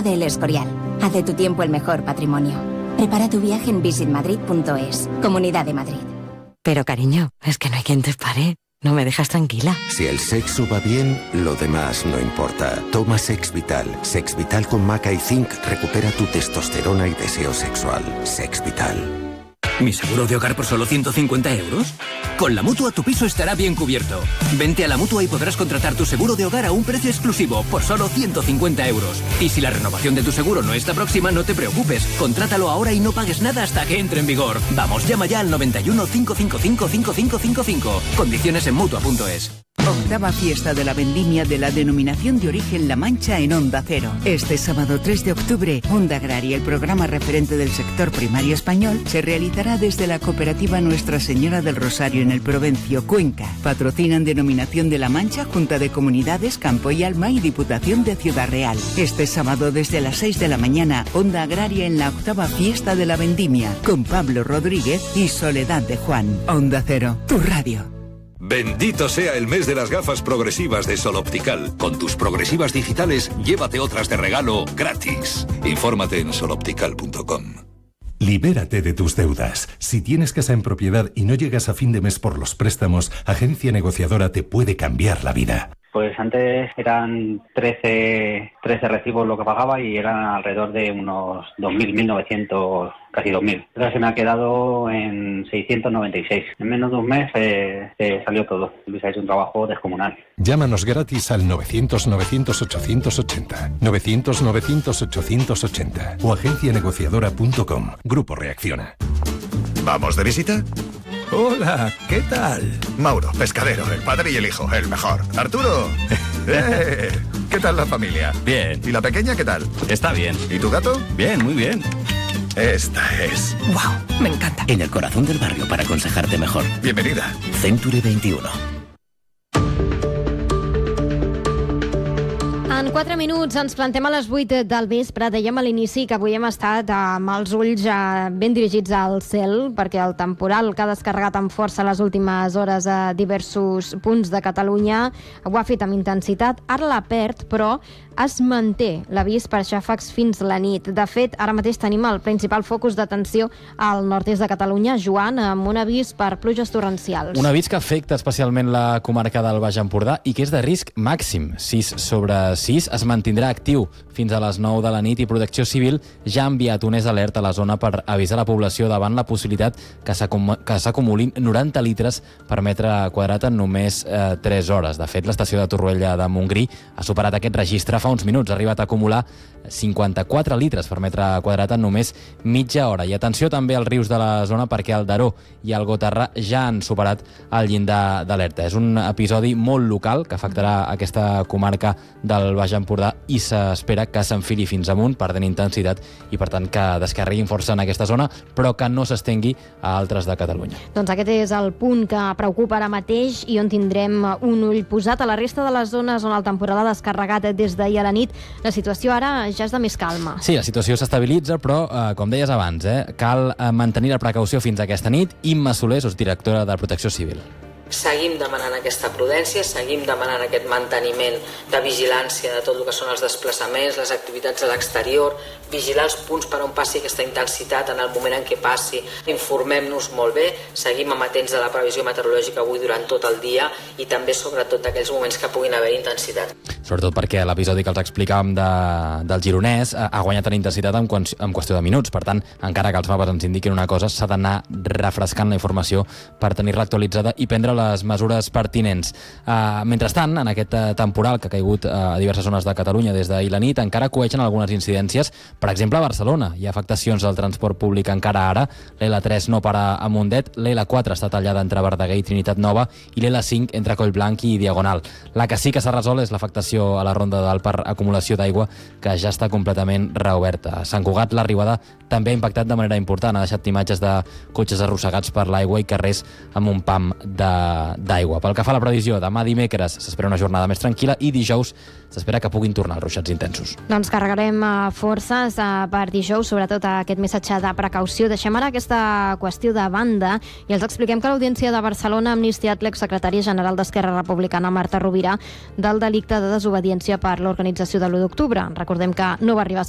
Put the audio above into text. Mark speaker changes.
Speaker 1: Deja de El Escorial. Haz de tu tiempo el mejor patrimonio. Prepara tu viaje en visitmadrid.es. Comunidad de Madrid.
Speaker 2: Pero cariño, es que no hay quien te pare. No me dejas tranquila.
Speaker 3: Si el sexo va bien, lo demás no importa. Toma Sex Vital. Sex Vital con maca y zinc recupera tu testosterona y deseo sexual. Sex Vital.
Speaker 4: ¿Mi seguro de hogar por solo 150 euros? Con la Mutua tu piso estará bien cubierto. Vente a la Mutua y podrás contratar tu seguro de hogar a un precio exclusivo por solo 150 euros. Y si la renovación de tu seguro no está próxima, no te preocupes. Contrátalo ahora y no pagues nada hasta que entre en vigor. Vamos, llama ya al 91 555 5555. Condiciones en Mutua.es.
Speaker 5: Octava fiesta de la vendimia de la denominación de origen La Mancha en Onda Cero. Este sábado 3 de octubre, Onda Agraria, el programa referente del sector primario español, se realizará desde la cooperativa Nuestra Señora del Rosario en el Provencio, Cuenca. Patrocinan Denominación de La Mancha, Junta de Comunidades, Campo y Alma y Diputación de Ciudad Real. Este sábado desde las 6 de la mañana, Onda Agraria en la octava fiesta de la vendimia, con Pablo Rodríguez y Soledad de Juan. Onda Cero, tu radio.
Speaker 6: Bendito sea el mes de las gafas progresivas de Sol Optical. Con tus progresivas digitales, llévate otras de regalo gratis. Infórmate en soloptical.com.
Speaker 7: Libérate de tus deudas. Si tienes casa en propiedad y no llegas a fin de mes por los préstamos, Agencia Negociadora te puede cambiar la vida.
Speaker 8: Pues antes eran 13 recibos lo que pagaba y eran alrededor de unos 2.000, 1.900, casi 2.000. Ahora se me ha quedado en 696. En menos de un mes salió todo. Luis ha hecho un trabajo descomunal.
Speaker 7: Llámanos gratis al 900-900-880, 900-900-880 o agencianegociadora.com. Grupo Reacciona.
Speaker 9: ¿Vamos de visita?
Speaker 10: Hola, ¿qué tal?
Speaker 9: Mauro, pescadero, el padre y el hijo, el mejor. Arturo, ¿qué tal la familia?
Speaker 10: Bien.
Speaker 9: ¿Y la pequeña qué tal?
Speaker 10: Está bien.
Speaker 9: ¿Y tu gato?
Speaker 10: Bien, muy bien.
Speaker 9: Esta es...
Speaker 11: ¡Wow! Me encanta.
Speaker 12: En el corazón del barrio para aconsejarte mejor.
Speaker 9: Bienvenida.
Speaker 12: Century 21.
Speaker 13: En 4 minuts ens plantem a les 8 del vespre. Dèiem a l'inici que avui hem estat amb els ulls ben dirigits al cel, perquè el temporal que ha descarregat amb força les últimes hores a diversos punts de Catalunya ho ha fet amb intensitat. Ara la perd, però es manté l'avís per xàfecs fins la nit. De fet, ara mateix tenim el principal focus d'atenció al nord-est de Catalunya, Joan, amb un avís per pluges torrencials.
Speaker 14: Un avís que afecta especialment la comarca del Baix Empordà i que és de risc màxim. 6/6 es mantindrà actiu fins a les 9 de la nit i Protecció Civil ja ha enviat un alert a la zona per avisar la població davant la possibilitat que s'acumulin 90 litres per metre quadrat en només 3 hores. De fet, l'estació de Torroella de Montgrí ha superat aquest registre fa uns minuts. Ha arribat a acumular 54 litres per metre quadrat en només mitja hora. I atenció també als rius de la zona perquè el Daró i el Gotarrà ja han superat el llindar d'alerta. És un episodi molt local que afectarà aquesta comarca del Baix Empordà i s'espera que s'enfili fins amunt, perdent intensitat i per tant que descarreguin força en aquesta zona, però que no s'estengui a altres de Catalunya.
Speaker 13: Doncs aquest és el punt que preocupa ara mateix i on tindrem un ull posat. A la resta de les zones on el temporal ha descarregat des d'ahir a la nit, la situació ara ja és de més calma.
Speaker 14: Sí, la situació s'estabilitza, però, com deies abans, cal mantenir la precaució fins a aquesta nit. Imma Soler, directora de Protecció Civil.
Speaker 15: Seguim demanant aquesta prudència, seguim demanant aquest manteniment de vigilància de tot el que són els desplaçaments, les activitats a l'exterior, vigilar els punts per on passi aquesta intensitat en el moment en què passi, informem-nos molt bé, seguim amatents a la previsió meteorològica avui durant tot el dia i també sobretot aquells moments que puguin haver intensitat.
Speaker 14: Sobretot perquè l'episodi que els explicàvem del Gironès ha guanyat en intensitat en qüestió de minuts. Per tant, encara que els mapes ens indiquin una cosa, s'ha d'anar refrescant la informació per tenir-la actualitzada i prendre les mesures pertinents. Mentrestant, en aquest temporal que ha caigut a diverses zones de Catalunya des d'ahir la nit, encara coeixen algunes incidències. Per exemple, a Barcelona hi ha afectacions al transport públic encara ara. L'L3 no para a Mundet, l'L4 està tallada entre Verdaguer i Trinitat Nova i l'L5 entre Collblanc i Diagonal. La que sí que s'ha resolt és l'afectació a la Ronda d'Alt per acumulació d'aigua, que ja està completament reoberta. A Sant Cugat l'arribada també ha impactat de manera important. Ha deixat imatges de cotxes arrossegats per l'aigua i carrers amb un pam d'aigua. Pel que fa a la previsió, demà dimecres s'espera una jornada més tranquil·la i dijous s'espera que puguin tornar els ruixats intensos.
Speaker 13: Doncs carregarem forces per dijous, sobretot aquest missatge de precaució. Deixem ara aquesta qüestió de banda i els expliquem que l'Audiència de Barcelona ha amnistiat l'exsecretària general d'Esquerra Republicana, Marta Rovira, del delicte de desobediència per l'organització de l'1 d'octubre. Recordem que no va arribar a ser